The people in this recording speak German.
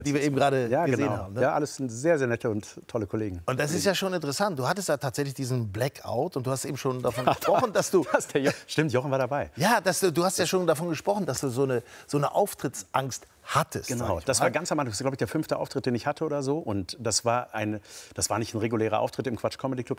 die wir eben gerade gesehen genau. haben. Ne? Ja, alles sind sehr, sehr nette und tolle Kollegen. Und das ist ja schon interessant. Du hattest da tatsächlich diesen Blackout und du hast eben schon davon gesprochen, dass du... Stimmt, Jochen war dabei. Ja, du hast ja schon davon gesprochen, dass du so eine Auftrittsangst hattest. Genau, das war ganz am Anfang, das ist, glaube ich, der 5. Auftritt, den ich hatte oder so. Und das war nicht ein regulärer Auftritt im Quatsch Comedy Club.